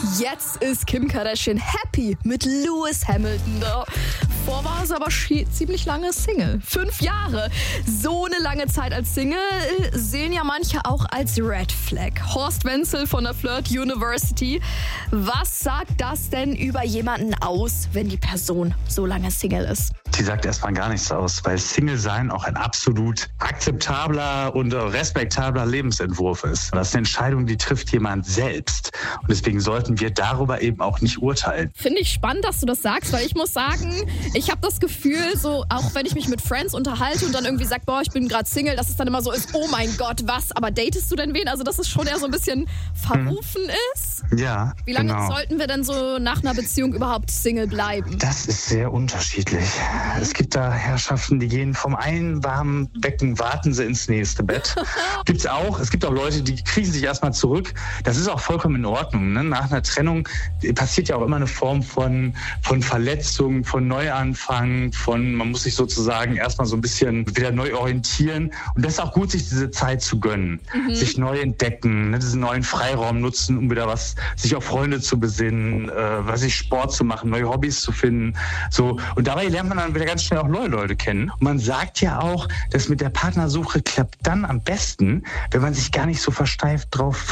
Jetzt ist Kim Kardashian happy mit Lewis Hamilton. Davor war sie aber ziemlich lange Single. 5 Jahre. So eine lange Zeit als Single sehen ja manche auch als Red Flag. Horst Wenzel von der Flirt University. Was sagt das denn über jemanden aus, wenn die Person so lange Single ist? Die sagt erstmal gar nichts aus, weil Single-Sein auch ein absolut akzeptabler und respektabler Lebensentwurf ist. Das ist eine Entscheidung, die trifft jemand selbst. Und deswegen sollten wir darüber eben auch nicht urteilen. Finde ich spannend, dass du das sagst, weil ich muss sagen, ich habe das Gefühl, so auch wenn ich mich mit Friends unterhalte und dann irgendwie sage, boah, ich bin gerade Single, dass es dann immer so ist, oh mein Gott, was, aber datest du denn wen? Also dass es schon eher so ein bisschen verrufen ist. Ja, Wie lange sollten wir denn so nach einer Beziehung überhaupt Single bleiben? Das ist sehr unterschiedlich. Es gibt da Herrschaften, die gehen vom einen warmen Becken, warten sie ins nächste Bett. Gibt's auch. Es gibt auch Leute, die kriechen sich erstmal zurück. Das ist auch vollkommen in Ordnung. Ne? Nach einer Trennung passiert ja auch immer eine Form von Verletzung, von Neuanfang, man muss sich sozusagen erstmal so ein bisschen wieder neu orientieren. Und das ist auch gut, sich diese Zeit zu gönnen. Sich neu entdecken, ne? Diesen neuen Freiraum nutzen, um wieder sich auf Freunde zu besinnen, Sport zu machen, neue Hobbys zu finden. So. Und dabei lernt man dann wieder ganz schnell auch neue Leute kennen. Und man sagt ja auch, dass mit der Partnersuche klappt dann am besten, wenn man sich gar nicht so versteift drauf